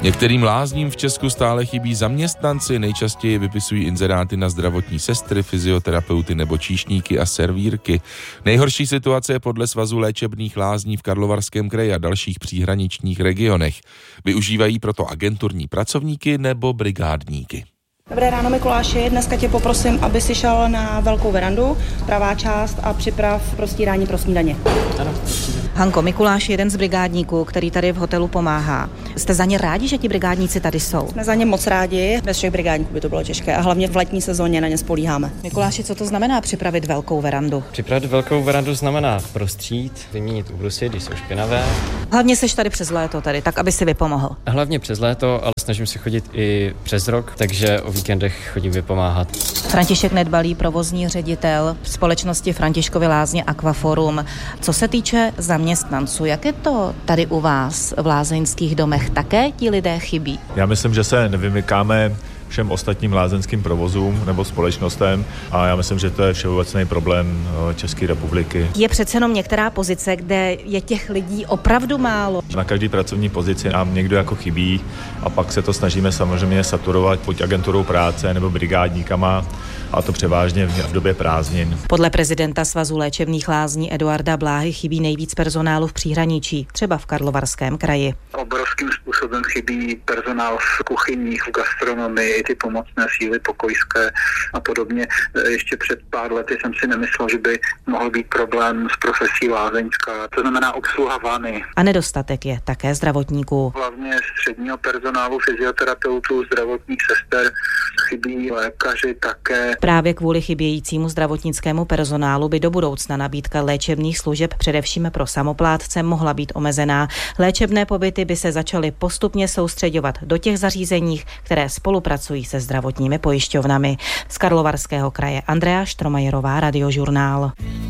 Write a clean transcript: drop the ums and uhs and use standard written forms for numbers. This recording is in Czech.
Některým lázním v Česku stále chybí zaměstnanci, nejčastěji vypisují inzeráty na zdravotní sestry, fyzioterapeuty nebo číšníky a servírky. Nejhorší situace je podle Svazu léčebných lázní v Karlovarském kraji a dalších příhraničních regionech. Využívají proto agenturní pracovníky nebo brigádníky. Dobré ráno, Mikuláši. Dneska tě poprosím, aby si šel na velkou verandu, pravá část, a připrav prostírání pro snídaně. Ano. Hanko, Mikuláš je jeden z brigádníků, který tady v hotelu pomáhá. Jste za ně rádi, že ti brigádníci tady jsou? Jsme za ně moc rádi, bez všech brigádníků by to bylo těžké a hlavně v letní sezóně na ně spolíháme. Mikuláši, co to znamená připravit velkou verandu? Připravit velkou verandu znamená prostřít, vyměnit ubrusy, když jsou špinavé. Hlavně seš tady přes léto tady, tak aby si vypomohl. Hlavně přes léto, ale snažím se chodit i přes rok, takže o víkendech chodím vypomáhat. František Nedbalý, provozní ředitel společnosti Františkovy lázně Aquaforum. Co se týče zaměstnanců, jak je to tady u vás v lázeňských domech? Také ti lidé chybí? Já myslím, že se nevymykáme všem ostatním lázeňským provozům nebo společnostem a já myslím, že to je všeobecný problém České republiky. Je přece jenom některá pozice, kde je těch lidí opravdu málo. Na každé pracovní pozici nám někdo jako chybí a pak se to snažíme samozřejmě saturovat buď agenturou práce nebo brigádníkama, a to převážně v době prázdnin. Podle prezidenta Svazu léčebných lázní Eduarda Bláhy chybí nejvíc personálu v příhraničí, třeba v Karlovarském kraji. Obrovským způsobem chybí personál v kuchyních, v gastronomii, ty pomocné síly pokojské a podobně. Ještě před pár lety jsem si nemyslel, že by mohl být problém s profesí lázeňská. To znamená obsluha vany. A nedostatek je také zdravotníků. Hlavně středního personálu, fyzioterapeutů, zdravotních sester, chybí lékaři také. Právě kvůli chybějícímu zdravotnickému personálu by do budoucna nabídka léčebných služeb především pro samoplátce mohla být omezená. Léčebné pobyty by se začaly postupně soustředovat do těch zařízení, které spolupracují se zdravotními pojišťovnami. Z Karlovarského kraje Andrea Štromajerová, Radiožurnál.